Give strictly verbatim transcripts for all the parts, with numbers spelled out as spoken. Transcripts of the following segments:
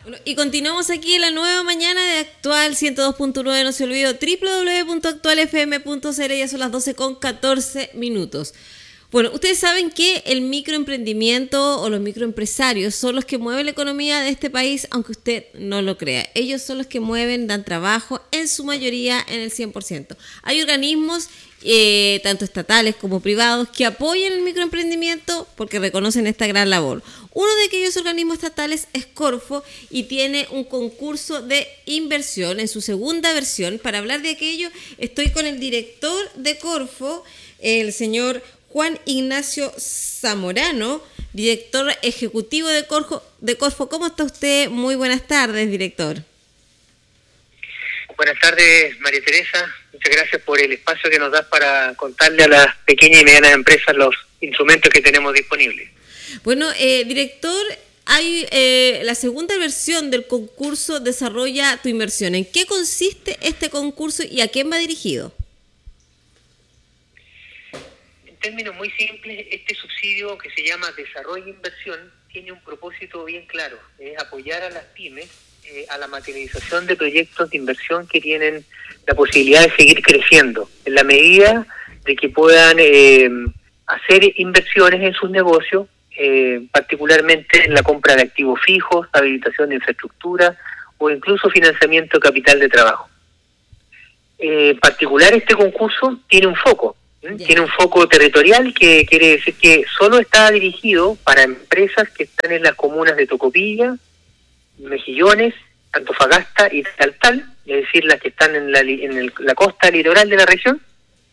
Bueno, y continuamos aquí en la nueva mañana de Actual ciento dos punto nueve, no se olvide, doble u doble u doble u punto actual f m punto c l, ya son las doce con catorce minutos. Bueno, ustedes saben que el microemprendimiento o los microempresarios son los que mueven la economía de este país, aunque usted no lo crea. Ellos son los que mueven, dan trabajo, en su mayoría en el cien por ciento. Hay organismos, eh, tanto estatales como privados, que apoyan el microemprendimiento porque reconocen esta gran labor. Uno de aquellos organismos estatales es Corfo y tiene un concurso de inversión en su segunda versión. Para hablar de aquello, estoy con el director de Corfo, el señor Juan Ignacio Zamorano, director ejecutivo de Corfo. De Corfo. ¿Cómo está usted? Muy buenas tardes, director. Buenas tardes, María Teresa. Muchas gracias por el espacio que nos das para contarle a las pequeñas y medianas empresas los instrumentos que tenemos disponibles. Bueno, eh, director, hay eh, la segunda versión del concurso Desarrolla tu Inversión. ¿En qué consiste este concurso y a quién va dirigido? En términos muy simples, este subsidio que se llama Desarrollo e Inversión tiene un propósito bien claro, es apoyar a las pymes eh, a la materialización de proyectos de inversión que tienen la posibilidad de seguir creciendo, en la medida de que puedan eh, hacer inversiones en sus negocios, eh, particularmente en la compra de activos fijos, habilitación de infraestructura o incluso financiamiento de capital de trabajo. Eh, en particular, este concurso tiene un foco. Yeah. Tiene un foco territorial que quiere decir que solo está dirigido para empresas que están en las comunas de Tocopilla, Mejillones, Antofagasta y Taltal, es decir, las que están en la, en el, la costa litoral de la región,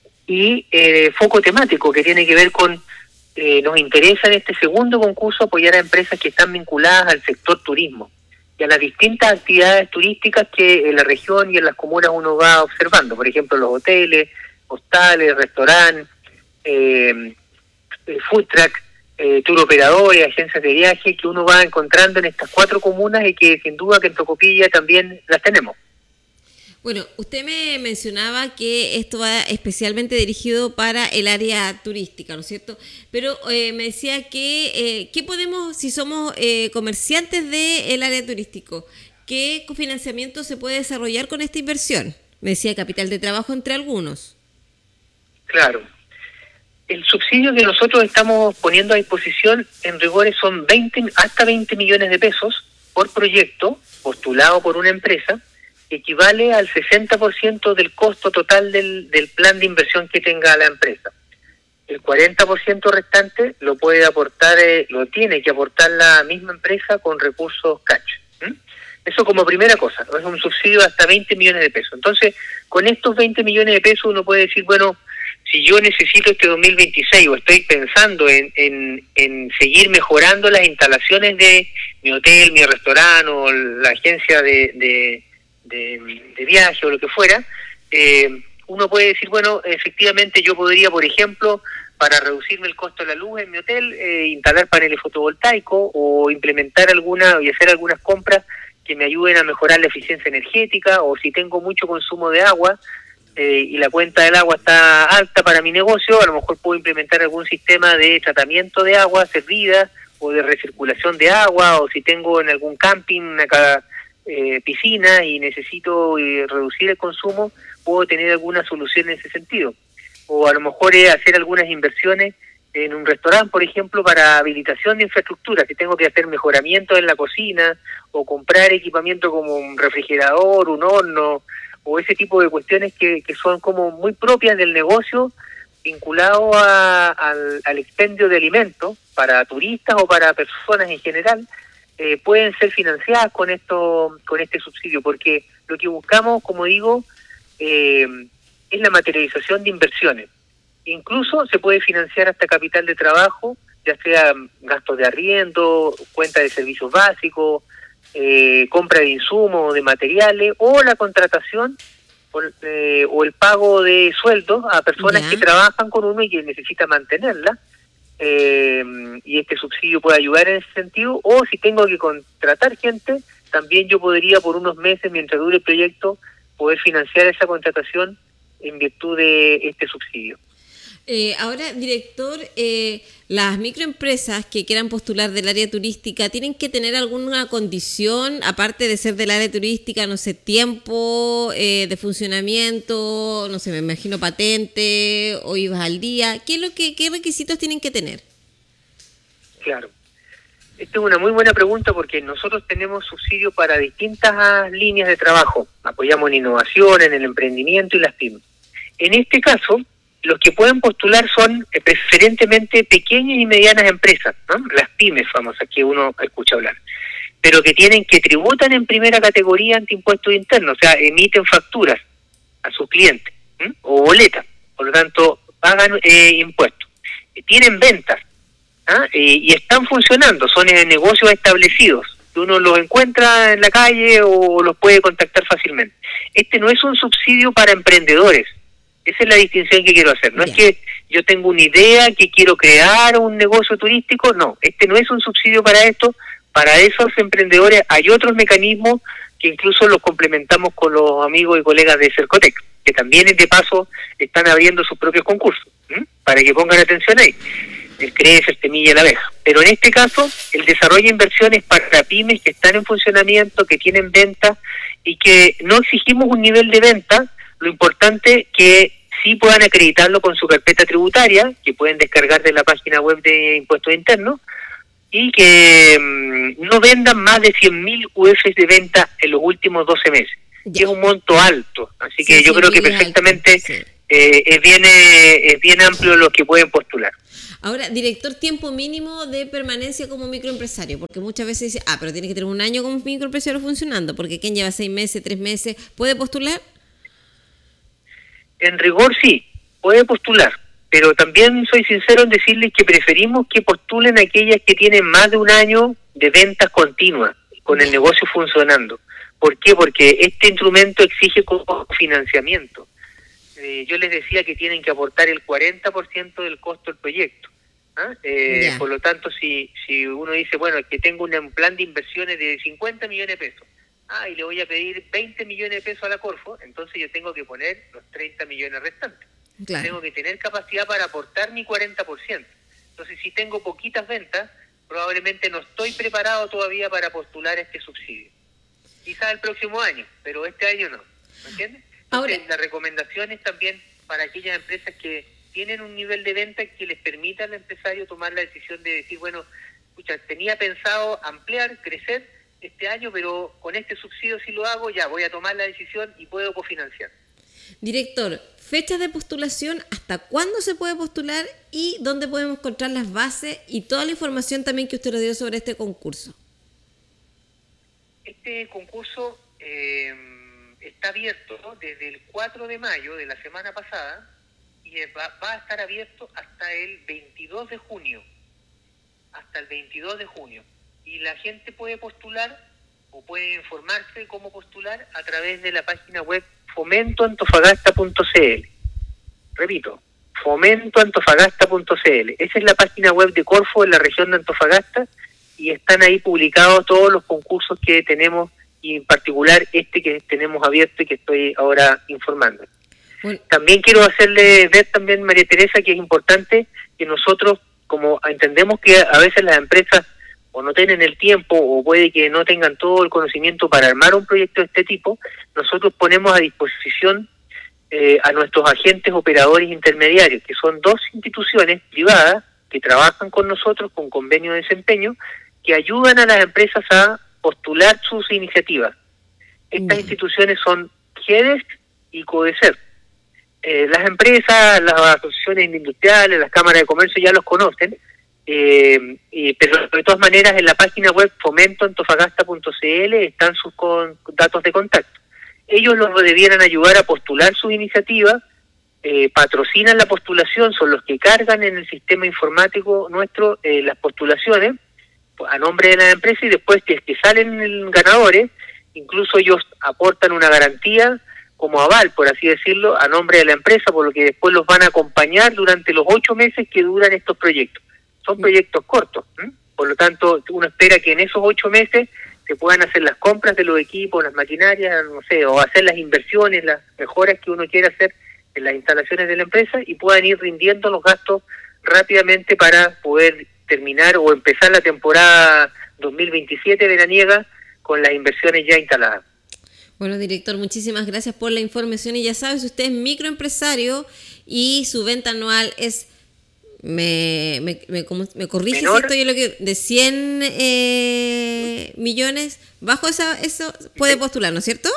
y eh, foco temático que tiene que ver con, eh, nos interesa en este segundo concurso apoyar a empresas que están vinculadas al sector turismo y a las distintas actividades turísticas que en la región y en las comunas uno va observando, por ejemplo, los hoteles, hostales, restaurantes, eh, food truck, eh, tour operadores, agencias de viaje que uno va encontrando en estas cuatro comunas y que sin duda que en Tocopilla también las tenemos. Bueno, usted me mencionaba que esto va especialmente dirigido para el área turística, ¿no es cierto? Pero eh, me decía que, eh, ¿qué podemos, si somos eh, comerciantes del área turístico, qué financiamiento se puede desarrollar con esta inversión? Me decía capital de trabajo entre algunos. Claro. El subsidio que nosotros estamos poniendo a disposición en rigor son veinte, hasta veinte millones de pesos por proyecto postulado por una empresa, que equivale al sesenta por ciento del costo total del, del plan de inversión que tenga la empresa. El cuarenta por ciento restante lo puede aportar, eh, lo tiene que aportar la misma empresa con recursos cash. ¿Mm? Eso como primera cosa, es un subsidio de hasta veinte millones de pesos. Entonces, con estos veinte millones de pesos uno puede decir, bueno, si yo necesito este dos mil veintiséis o estoy pensando en, en, en seguir mejorando las instalaciones de mi hotel, mi restaurante o la agencia de, de, de, de viaje o lo que fuera, eh, uno puede decir, bueno, efectivamente yo podría, por ejemplo, para reducirme el costo de la luz en mi hotel, eh, instalar paneles fotovoltaicos o implementar alguna y hacer algunas compras que me ayuden a mejorar la eficiencia energética, o si tengo mucho consumo de agua, Eh, y la cuenta del agua está alta para mi negocio, a lo mejor puedo implementar algún sistema de tratamiento de agua servida o de recirculación de agua, o si tengo en algún camping una eh, piscina y necesito eh, reducir el consumo, puedo tener alguna solución en ese sentido. O a lo mejor eh, hacer algunas inversiones en un restaurante, por ejemplo, para habilitación de infraestructura, si tengo que hacer mejoramiento en la cocina o comprar equipamiento como un refrigerador, un horno, o ese tipo de cuestiones que, que son como muy propias del negocio, vinculado a, al, al expendio de alimentos para turistas o para personas en general, eh, pueden ser financiadas con esto, con este subsidio, porque lo que buscamos, como digo, eh, es la materialización de inversiones. Incluso se puede financiar hasta capital de trabajo, ya sea gastos de arriendo, cuenta de servicios básicos, Eh, compra de insumos, de materiales, o la contratación o, eh, o el pago de sueldos a personas yeah. que trabajan con uno y que necesitan mantenerla, eh, y este subsidio puede ayudar en ese sentido. O si tengo que contratar gente, también yo podría por unos meses, mientras dure el proyecto, poder financiar esa contratación en virtud de este subsidio. Eh, ahora, director, eh, las microempresas que quieran postular del área turística, ¿tienen que tener alguna condición, aparte de ser del área turística, no sé, tiempo eh, de funcionamiento, no sé, me imagino patente o I V A al día? ¿Qué es lo que, qué requisitos tienen que tener? Claro. Esta es una muy buena pregunta porque nosotros tenemos subsidio para distintas líneas de trabajo. Apoyamos en innovación, en el emprendimiento y las pymes. En este caso, los que pueden postular son eh, preferentemente pequeñas y medianas empresas, ¿no? Las pymes famosas que uno escucha hablar, pero que tienen que tributan en primera categoría ante impuestos internos, o sea, emiten facturas a sus clientes, ¿m? O boletas, por lo tanto, pagan eh, impuestos. Eh, tienen ventas, ¿ah? eh, y están funcionando, son eh, negocios establecidos, que uno los encuentra en la calle o los puede contactar fácilmente. Este no es un subsidio para emprendedores. Esa es la distinción que quiero hacer. No yeah. es que yo tengo una idea, que quiero crear un negocio turístico. No, este no es un subsidio para esto. Para esos emprendedores hay otros mecanismos que incluso los complementamos con los amigos y colegas de Cercotec, que también de paso están abriendo sus propios concursos, ¿m? Para que pongan atención ahí. El CREF, el Semilla y la Abeja. Pero en este caso, el desarrollo de inversiones para pymes que están en funcionamiento, que tienen ventas y que no exigimos un nivel de venta. Lo importante que sí puedan acreditarlo con su carpeta tributaria, que pueden descargar de la página web de Impuestos Internos, y que mmm, no vendan más de cien mil U Fs de venta en los últimos doce meses, ya. que es un monto alto. Así que sí, yo sí, creo que perfectamente alto, sí. eh, es, bien, eh, es bien amplio lo que pueden postular. Ahora, director, tiempo mínimo de permanencia como microempresario, porque muchas veces dice, ah, pero tiene que tener un año como microempresario funcionando, porque quien lleva seis meses, tres meses, ¿puede postular? En rigor sí, puede postular, pero también soy sincero en decirles que preferimos que postulen aquellas que tienen más de un año de ventas continuas, con el negocio funcionando. ¿Por qué? Porque este instrumento exige financiamiento. Eh, yo les decía que tienen que aportar el cuarenta por ciento del costo del proyecto. ¿ah? Eh, yeah. Por lo tanto, si si uno dice, bueno, que tengo un plan de inversiones de cincuenta millones de pesos, ah, y le voy a pedir veinte millones de pesos a la Corfo, entonces yo tengo que poner los treinta millones restantes. Claro. Tengo que tener capacidad para aportar mi cuarenta por ciento. Entonces, si tengo poquitas ventas, probablemente no estoy preparado todavía para postular este subsidio. Quizás el próximo año, pero este año no. ¿Me entiendes? Entonces, Ahora, la recomendación es también para aquellas empresas que tienen un nivel de venta que les permita al empresario tomar la decisión de decir, bueno, escucha, tenía pensado ampliar, crecer este año, pero con este subsidio si lo hago, ya voy a tomar la decisión y puedo cofinanciar. Director, fechas de postulación, ¿hasta cuándo se puede postular y dónde podemos encontrar las bases y toda la información también que usted nos dio sobre este concurso? Este concurso eh, está abierto, ¿no?, desde el cuatro de mayo de la semana pasada y va, va a estar abierto hasta el veintidós de junio. Hasta el veintidós de junio. Y la gente puede postular o puede informarse de cómo postular a través de la página web fomento antofagasta punto c l. Repito, fomento antofagasta punto c l. Esa es la página web de Corfo en la región de Antofagasta y están ahí publicados todos los concursos que tenemos y en particular este que tenemos abierto y que estoy ahora informando. Bueno. También quiero hacerle ver también, María Teresa, que es importante que nosotros, como entendemos que a veces las empresas o no tienen el tiempo o puede que no tengan todo el conocimiento para armar un proyecto de este tipo, nosotros ponemos a disposición eh, a nuestros agentes operadores intermediarios, que son dos instituciones privadas que trabajan con nosotros con convenio de desempeño, que ayudan a las empresas a postular sus iniciativas. Estas mm. instituciones son GEDES y CODECER. Eh, las empresas, las asociaciones industriales, las cámaras de comercio ya los conocen, Eh, eh, pero de todas maneras en la página web fomento antofagasta punto c l están sus con, datos de contacto. Ellos los debieran ayudar a postular sus iniciativas, eh, patrocinan la postulación, son los que cargan en el sistema informático nuestro eh, las postulaciones a nombre de la empresa y después que, que salen ganadores, incluso ellos aportan una garantía como aval, por así decirlo, a nombre de la empresa, por lo que después los van a acompañar durante los ocho meses que duran estos proyectos. Son proyectos cortos, ¿eh? Por lo tanto, uno espera que en esos ocho meses se puedan hacer las compras de los equipos, las maquinarias, no sé, o hacer las inversiones, las mejoras que uno quiera hacer en las instalaciones de la empresa y puedan ir rindiendo los gastos rápidamente para poder terminar o empezar la temporada dos mil veintisiete veraniega con las inversiones ya instaladas. Bueno, director, muchísimas gracias por la información y ya sabes, usted es microempresario y su venta anual es, me, me, me, me corrige Menor, si estoy en lo que, de cien eh, millones, bajo esa, eso puede postular, ¿no es cierto?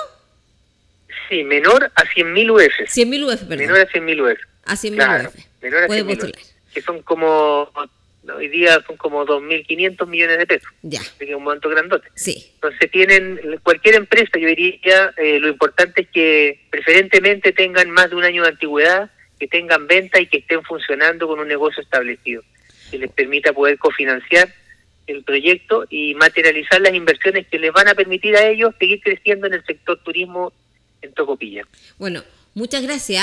Sí, menor a cien mil U F. cien mil U F, perdón. Menor a cien mil U F. A cien mil claro, U F. Menor a puede cien mil postular. U F, que son como, hoy día son como dos mil quinientos millones de pesos. Ya. Así que es un monto grandote. Sí. Entonces tienen, cualquier empresa, yo diría, eh, lo importante es que preferentemente tengan más de un año de antigüedad, que tengan venta y que estén funcionando con un negocio establecido, que les permita poder cofinanciar el proyecto y materializar las inversiones que les van a permitir a ellos seguir creciendo en el sector turismo en Tocopilla. Bueno, muchas gracias.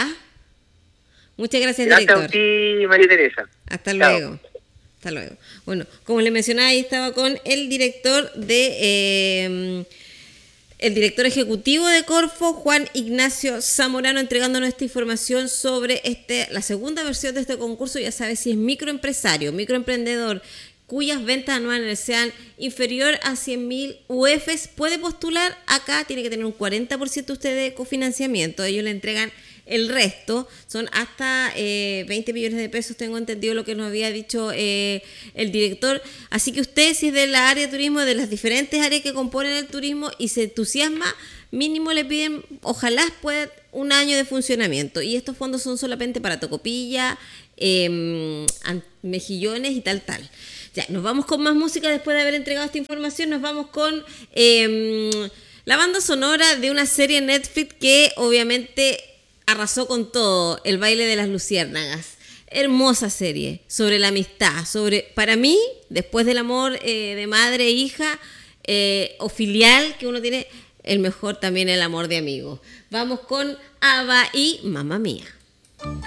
Muchas gracias, Gracias director. a ti, María Teresa. Hasta Chao. luego. Hasta luego. Bueno, como le mencionaba, ahí estaba con el director de eh, el director ejecutivo de Corfo, Juan Ignacio Zamorano, entregándonos esta información sobre este la segunda versión de este concurso. Ya sabes, si es microempresario, microemprendedor, cuyas ventas anuales sean inferior a cien mil U Fs, puede postular acá. Tiene que tener un cuarenta por ciento usted de cofinanciamiento. Ellos le entregan el resto, son hasta eh, veinte millones de pesos, tengo entendido lo que nos había dicho eh, el director. Así que usted, si es de la área de turismo, de las diferentes áreas que componen el turismo y se entusiasma, mínimo le piden, ojalá pueda un año de funcionamiento. Y estos fondos son solamente para Tocopilla, eh, Mejillones y tal, tal. Ya, nos vamos con más música después de haber entregado esta información. Nos vamos con eh, la banda sonora de una serie Netflix que obviamente arrasó con todo, El baile de las luciérnagas. Hermosa serie sobre la amistad, sobre, para mí, después del amor eh, de madre e hija eh, o filial que uno tiene, el mejor también el amor de amigo. Vamos con Ava y Mamma Mía.